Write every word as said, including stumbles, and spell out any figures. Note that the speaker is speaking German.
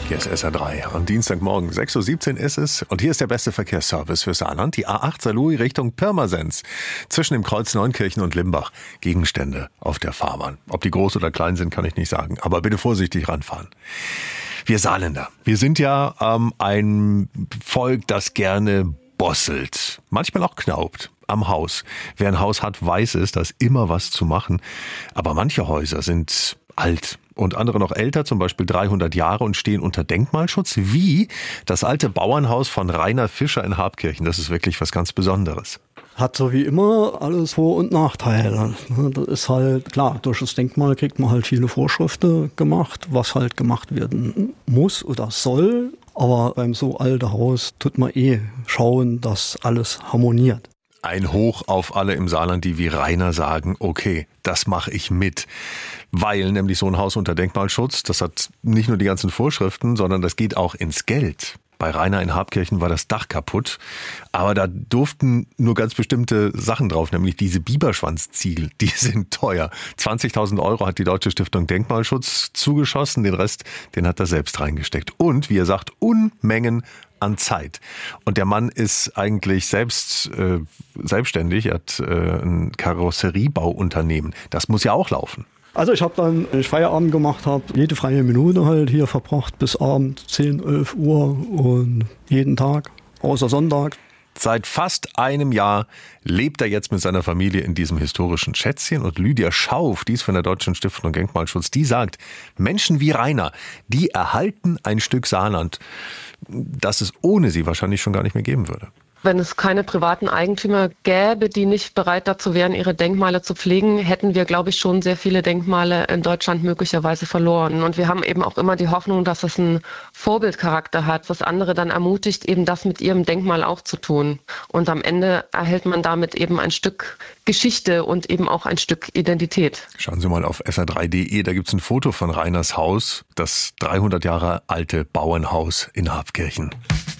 Hier ist S R drei. Am Dienstagmorgen, sechs Uhr siebzehn ist es. Und hier ist der beste Verkehrsservice für Saarland. Die A acht Saarlouis Richtung Pirmasens. Zwischen dem Kreuz Neunkirchen und Limbach. Gegenstände auf der Fahrbahn. Ob die groß oder klein sind, kann ich nicht sagen. Aber bitte vorsichtig ranfahren. Wir Saarländer, wir sind ja ähm, ein Volk, das gerne bosselt. Manchmal auch knaubt. Am Haus. Wer ein Haus hat, weiß es, da ist immer was zu machen. Aber manche Häuser sind alt und andere noch älter, zum Beispiel dreihundert Jahre und stehen unter Denkmalschutz, wie das alte Bauernhaus von Rainer Fischer in Habkirchen. Das ist wirklich was ganz Besonderes. Hat so wie immer alles Vor- und Nachteile. Das ist halt klar, durch das Denkmal kriegt man halt viele Vorschriften gemacht, was halt gemacht werden muss oder soll. Aber beim so alten Haus tut man eh schauen, dass alles harmoniert. Ein Hoch auf alle im Saarland, die wie Rainer sagen, okay, das mache ich mit. Weil nämlich so ein Haus unter Denkmalschutz, das hat nicht nur die ganzen Vorschriften, sondern das geht auch ins Geld. Bei Rainer in Habkirchen war das Dach kaputt, aber da durften nur ganz bestimmte Sachen drauf, nämlich diese Biberschwanzziegel, die sind teuer. zwanzigtausend Euro hat die Deutsche Stiftung Denkmalschutz zugeschossen, den Rest, den hat er selbst reingesteckt. Und, wie er sagt, Unmengen an Zeit. Und der Mann ist eigentlich selbst äh, selbstständig, er hat äh, ein Karosseriebauunternehmen. Das muss ja auch laufen. Also ich habe dann, wenn ich Feierabend gemacht habe, jede freie Minute halt hier verbracht bis Abend zehn, elf Uhr und jeden Tag, außer Sonntag. Seit fast einem Jahr lebt er jetzt mit seiner Familie in diesem historischen Schätzchen. Und Lydia Schauf, die ist von der Deutschen Stiftung Denkmalschutz, die sagt, Menschen wie Rainer, die erhalten ein Stück Saarland, das es ohne sie wahrscheinlich schon gar nicht mehr geben würde. Wenn es keine privaten Eigentümer gäbe, die nicht bereit dazu wären, ihre Denkmale zu pflegen, hätten wir, glaube ich, schon sehr viele Denkmale in Deutschland möglicherweise verloren. Und wir haben eben auch immer die Hoffnung, dass es einen Vorbildcharakter hat, was andere dann ermutigt, eben das mit ihrem Denkmal auch zu tun. Und am Ende erhält man damit eben ein Stück Geschichte und eben auch ein Stück Identität. Schauen Sie mal auf S R drei punkt de, da gibt es ein Foto von Rainers Haus, das dreihundert Jahre alte Bauernhaus in Habkirchen.